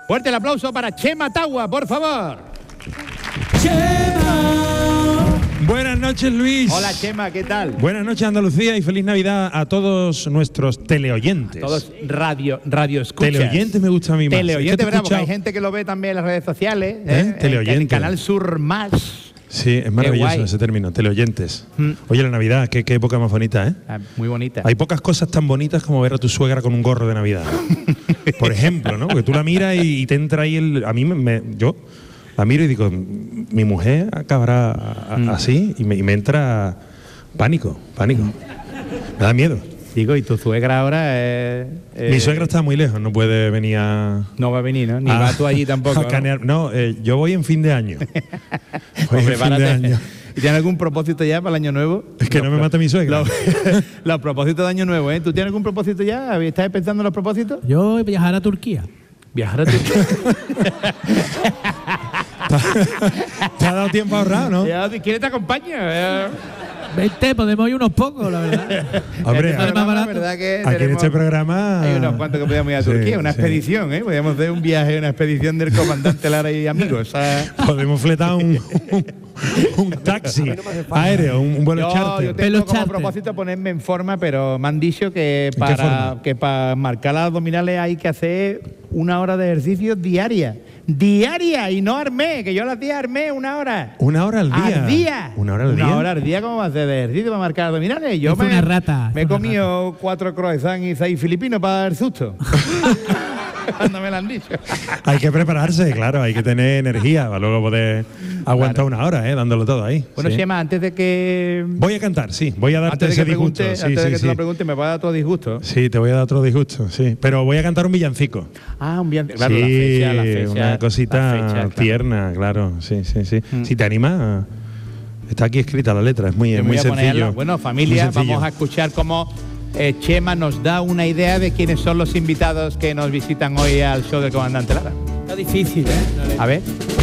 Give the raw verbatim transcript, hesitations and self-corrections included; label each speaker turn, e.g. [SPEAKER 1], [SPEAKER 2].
[SPEAKER 1] Fuerte el aplauso para Chema Tagua, por favor.
[SPEAKER 2] Buenas noches, Luis.
[SPEAKER 1] Hola, Chema, ¿qué tal?
[SPEAKER 2] Buenas noches, Andalucía, y feliz Navidad a todos nuestros teleoyentes.
[SPEAKER 1] Todos radio, radio escuchas.
[SPEAKER 2] Teleoyentes me gusta a mí más.
[SPEAKER 1] Teleoyentes,
[SPEAKER 2] Es que te he
[SPEAKER 1] ¿verdad? Porque hay
[SPEAKER 2] escuchado-
[SPEAKER 1] gente que lo ve también en las redes sociales.
[SPEAKER 2] ¿Eh?
[SPEAKER 1] ¿eh?
[SPEAKER 2] Teleoyente.
[SPEAKER 1] En Canal Sur Más.
[SPEAKER 2] Sí, es maravilloso
[SPEAKER 1] guay.
[SPEAKER 2] ese término, teleoyentes.
[SPEAKER 1] Mm.
[SPEAKER 2] Oye, la Navidad, qué, qué época más bonita, ¿eh?
[SPEAKER 1] Ah, muy bonita.
[SPEAKER 2] Hay pocas cosas tan bonitas como ver a tu suegra con un gorro de Navidad. Por ejemplo, ¿no? Porque tú la miras y, y te entra ahí el... A mí, me, me- yo la miro y digo, mi mujer acabará a- a-
[SPEAKER 1] Mm.
[SPEAKER 2] así, y me, y me entra pánico, pánico. Me da miedo.
[SPEAKER 1] Digo, y tu suegra ahora eh, eh,
[SPEAKER 2] Mi suegra está muy lejos, no puede venir a...
[SPEAKER 1] no va a venir, ¿no? Ni
[SPEAKER 2] a-
[SPEAKER 1] vas tú allí tampoco.
[SPEAKER 2] a
[SPEAKER 1] ¿no?
[SPEAKER 2] canear. No, eh, yo voy en fin de año. Voy
[SPEAKER 1] Pues
[SPEAKER 2] en fin de
[SPEAKER 1] prepárate.
[SPEAKER 2] año.
[SPEAKER 1] ¿Y tienes algún propósito ya para el año nuevo?
[SPEAKER 2] Es que no me mata mi suegra.
[SPEAKER 1] Los, los propósitos de año nuevo, ¿eh? ¿Tú tienes algún propósito ya? ¿Estás pensando en los propósitos?
[SPEAKER 3] Yo viajar a Turquía.
[SPEAKER 1] Viajar a Turquía.
[SPEAKER 2] ¿Te ha dado tiempo ahorrado, no?
[SPEAKER 1] Ya, si quieres te acompaño. eh.
[SPEAKER 3] Vente, podemos ir unos pocos, la verdad.
[SPEAKER 2] Hombre,
[SPEAKER 1] Este
[SPEAKER 3] más
[SPEAKER 1] programa,
[SPEAKER 3] barato.
[SPEAKER 1] ¿verdad que
[SPEAKER 2] aquí en
[SPEAKER 1] tenemos-
[SPEAKER 2] este programa...
[SPEAKER 1] Hay unos cuantos que podíamos ir a
[SPEAKER 2] Sí,
[SPEAKER 1] Turquía, una
[SPEAKER 2] sí.
[SPEAKER 1] expedición, ¿eh? Podíamos hacer un viaje, una expedición del comandante Lara y amigos. ¿sabes?
[SPEAKER 2] Podemos fletar un, un, un taxi aéreo, un, un vuelo
[SPEAKER 1] Yo,
[SPEAKER 2] charter.
[SPEAKER 1] yo
[SPEAKER 3] Pelo
[SPEAKER 1] tengo como
[SPEAKER 3] charter.
[SPEAKER 1] propósito ponerme en forma, pero me han dicho que
[SPEAKER 2] qué
[SPEAKER 1] para
[SPEAKER 2] forma?
[SPEAKER 1] que para marcar las abdominales hay que hacer una hora de ejercicio diaria. Diaria y no armé, que yo las días armé una hora.
[SPEAKER 2] Una hora al día.
[SPEAKER 1] Al día.
[SPEAKER 2] Una hora al día.
[SPEAKER 1] Una hora al día, ¿cómo va a hacer de ejercicio para marcar abdominales? Yo
[SPEAKER 3] Es una rata,
[SPEAKER 1] me he
[SPEAKER 3] es una
[SPEAKER 1] comido cuatro croissants y seis filipinos para dar susto. Cuando me lo han dicho.
[SPEAKER 2] Hay que prepararse, claro, hay que tener energía para luego poder aguantar una hora, ¿eh? Dándolo todo ahí.
[SPEAKER 1] Bueno,
[SPEAKER 2] sí.
[SPEAKER 1] Chema, antes de que
[SPEAKER 2] Voy a cantar, sí. Voy a darte
[SPEAKER 1] antes de
[SPEAKER 2] ese
[SPEAKER 1] que pregunte,
[SPEAKER 2] disgusto. Sí,
[SPEAKER 1] antes de
[SPEAKER 2] sí,
[SPEAKER 1] que
[SPEAKER 2] sí.
[SPEAKER 1] te lo pregunte, me va a dar otro disgusto.
[SPEAKER 2] Sí, te voy a dar otro disgusto, sí. Pero voy a cantar un villancico.
[SPEAKER 1] Ah, un bien, claro,
[SPEAKER 2] sí,
[SPEAKER 1] la fecha, la fecha.
[SPEAKER 2] una cosita
[SPEAKER 1] la fecha, claro.
[SPEAKER 2] tierna, claro. Sí, sí, sí.
[SPEAKER 1] Mm.
[SPEAKER 2] Si te animas, está aquí escrita la letra, es muy,
[SPEAKER 1] Yo
[SPEAKER 2] es
[SPEAKER 1] me
[SPEAKER 2] muy
[SPEAKER 1] voy a ponerla.
[SPEAKER 2] sencillo.
[SPEAKER 1] Bueno, familia,
[SPEAKER 2] Muy sencillo.
[SPEAKER 1] vamos a escuchar cómo eh, Chema nos da una idea de quiénes son los invitados que nos visitan hoy al show del comandante Lara.
[SPEAKER 3] Está difícil, ¿eh?
[SPEAKER 1] A ver.